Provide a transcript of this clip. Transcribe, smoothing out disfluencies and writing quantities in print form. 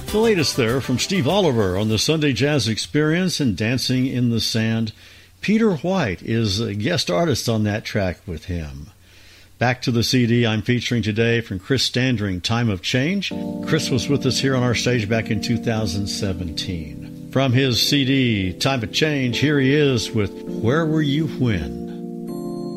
The latest there from Steve Oliver on the Sunday Jazz Experience and Dancing in the Sand. Peter White is a guest artist on that track with him. Back to the CD I'm featuring today from Chris Standring, Time of Change. Chris was with us here on our stage back in 2017. From his CD, Time of Change, here he is with Where Were You When?